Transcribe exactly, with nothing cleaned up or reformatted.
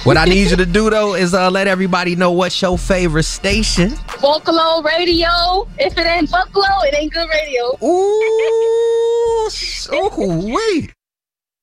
What I need you to do, though, is uh, let everybody know what's your favorite station. Vocalo Radio. If it ain't Vocalo, it ain't good radio. Ooh, ooh, wait.